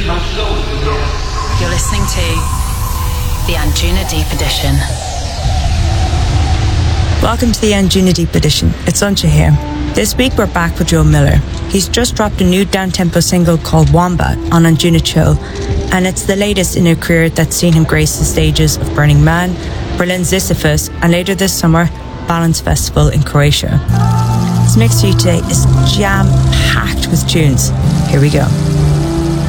You're listening to the Anjuna Deep Edition. Welcome to the Anjuna Deep Edition. It's Suncha here. This week we're back with Joe Miller. He's just dropped a new down-tempo single called Wombat on Anjuna Chill, and it's the latest in a career that's seen him grace the stages of Burning Man, Berlin Sisyphus, and later this summer, Balance Festival in Croatia. His mix for you today is jam-packed with tunes. Here we go.